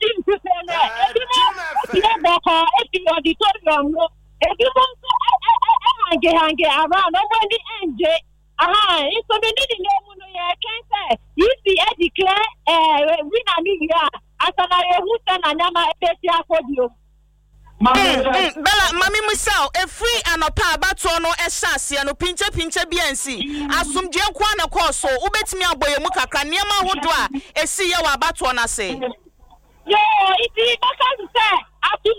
didn't say that. If you auditorium, if you want to around, nobody NJ. It's so many I can't say. You see, I declare, winner New Year, as an Ayahuasca and Nama Epesia for you. Bella, Mammy Missal, a free and a pa batono esasi and pinche BNC. Asum Jankwana Corso, ubet me a boy muka craniama woodwa, a see you about one I say. Yeah, it is because say,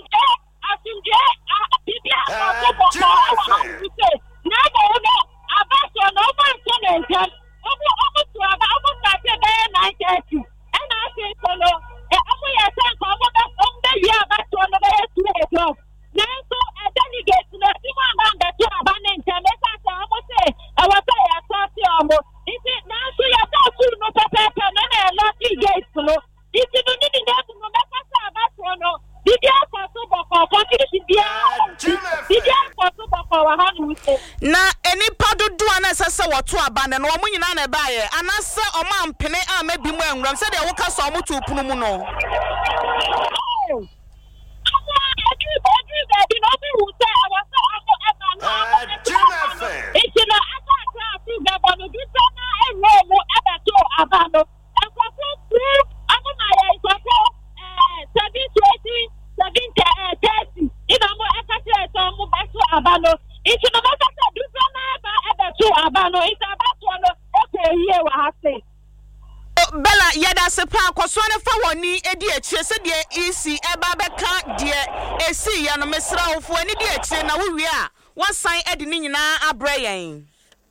na any pado do anasa watu abanda no omu nyina na baaye anasa oma mpene a mabi mu enwram se de wo ka so omu tu punu mu no Bella yada sepa kwasone fa woni edi akire se de isi eba beka de esi ya no mesra ofo ani de akire na wo wi a wasan edi ni nyina abrɛ yɛn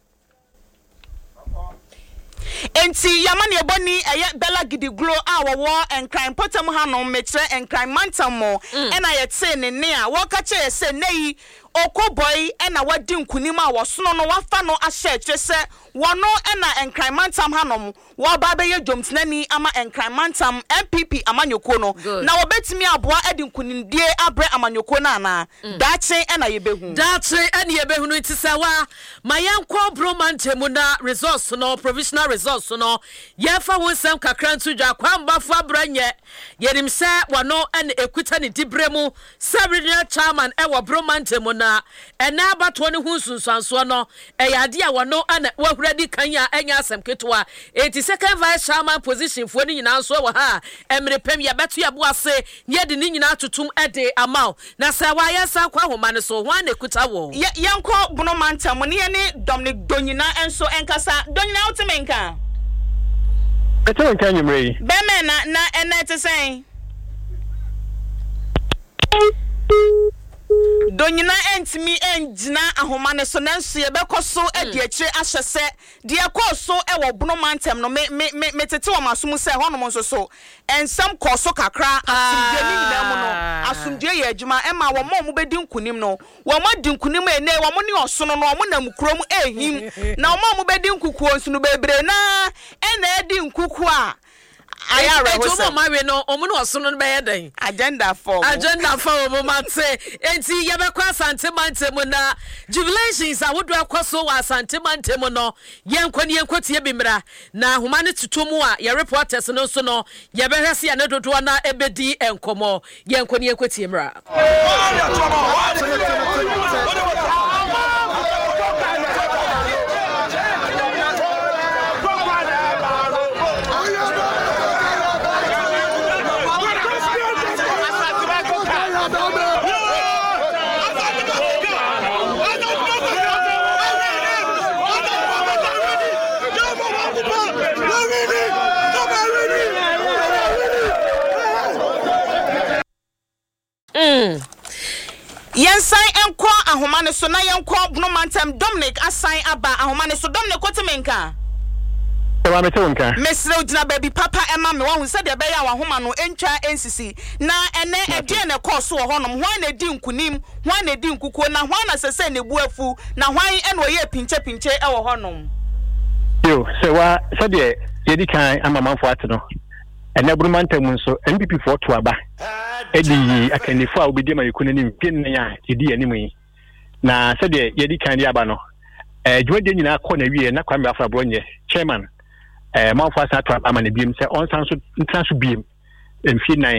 enti yamane eboni eye Bella gidiglo a wo enkran potam hanom mekyerɛ enkran mantam mo ɛna yɛte ne ne a wo ka kyerɛ se nei okoboy ena wadi nkunim a wosono no wafa no ahye kyerɛ se wono ena enkran mantam hanom wo ba be ye dwomtenani ama enkran mantam MPP amanyoko no na wobetimi aboa edi nkunimdie abre amanyoko na ana daakye ena yebehu no itisawa mayankwa bro mantemu na resource no provisional resource no yefa wonsam kakra ntu dwa kwamba fa branye yenim se wono ena ekuta ne dibremu Sabrina chairman ewo bro mantemu na ena abato ne hu sunsanso no eyade a wono ana wahuradi kanya enya asem ketwa 82nd vice chairman position fo ni nyina nso wo ha emrepem ya beto ya bo ase ye de ni nyina tutum ede amaw na sa wa yesa kwa homa ne so hwan ekuta wo yanko buno mantam ne ne Dominic Donyina enso enkasa Donyina utemenka etemenka nyumrei beme na ena etesen Donyina entimi engina ahoma ne so nanso ye bekoso edi akire ahyese de ekoso ewo bono mantem no me tete wo masum se honom nso so ensam koso kakra asumdie ni nyina mu no asumdie ye adwuma ema wo mo bedi nkunim no wo mo di nkunim ene wo mo ne osono no wo mo nam kurom ehim na wo mo bedi nkukuo nso no bebre na ena edi nkuku a ayare ho se omo no omo no osono no be yeden agenda for omo mate enti ye be kwa Asante Mantemu na jubilations awodo akoso wa Asante Mantemu no yenkoni yenkotie bimra na homa ne tutomu a ye reporters no so no ye be hwese ya ne dodo na ebedi enkomo yenkoni yenkotie mra Yensan enko ahoma ne so na yenko bono mantem Dominic asan aba ahoma ne so Dominic kotemenka Ewa metonka mesre ugina baby papa ema me won se de be ya ahoma no entwa ensisi na ene ede ne course wo honom hwan na di nkunim hwan na di nkukuo na hwan na sese ne buafu na hwan ene oye pinche e wo honom yo se wa se de yedi kan amamanfo ate no ene bono mantem nso MPP for to aba edi akanifo a obedi ma yekuna ni mpin ya edi animu yi na se de yedi kan dia aba no dwode nyina akọ na wie na kwame afra bronye chairman manfo asa to aba ma na biem se on san so biem mfi nan